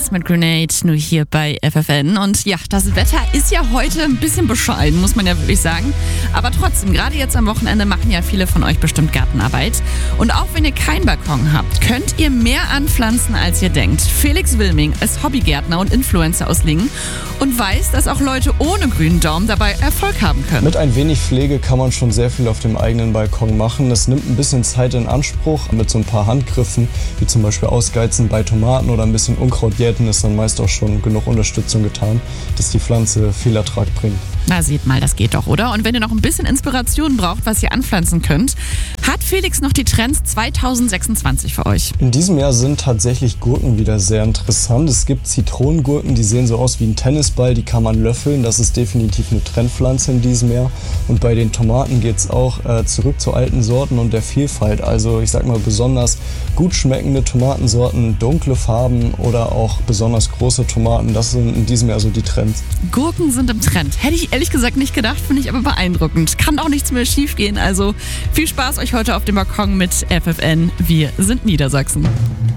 Skies mit Grenade, nur hier bei FFN. Und ja, das Wetter ist ja heute ein bisschen bescheiden, muss man ja wirklich sagen. Aber trotzdem, gerade jetzt am Wochenende machen ja viele von euch bestimmt Gartenarbeit. Und auch wenn ihr keinen Balkon habt, könnt ihr mehr anpflanzen, als ihr denkt. Felix Wilming ist Hobbygärtner und Influencer aus Lingen und weiß, dass auch Leute ohne grünen Daumen dabei Erfolg haben können. Mit ein wenig Pflege kann man schon sehr viel auf dem eigenen Balkon machen. Es nimmt ein bisschen Zeit in Anspruch. Mit so ein paar Handgriffen, wie zum Beispiel Ausgeizen bei Tomaten oder ein bisschen Unkraut jäten, ist dann meist auch schon genug Unterstützung getan, dass die Pflanze viel Ertrag bringt. Na, seht mal, das geht doch, oder? Und wenn ihr noch ein bisschen Inspiration braucht, was ihr anpflanzen könnt, hat Felix noch die Trends 2026 für euch. In diesem Jahr sind tatsächlich Gurken wieder sehr interessant. Es gibt Zitronengurken, die sehen so aus wie ein Tennisball, die kann man löffeln. Das ist definitiv eine Trendpflanze in diesem Jahr. Und bei den Tomaten geht es auch zurück zu alten Sorten und der Vielfalt. Also ich sag mal besonders gut schmeckende Tomatensorten, dunkle Farben oder auch besonders große Tomaten. Das sind in diesem Jahr so die Trends. Gurken sind im Trend. Hätte ich ehrlich gesagt nicht gedacht, finde ich aber beeindruckend. Kann auch nichts mehr schief gehen. Also viel Spaß euch heute auf dem Balkon mit FFN. Wir sind Niedersachsen.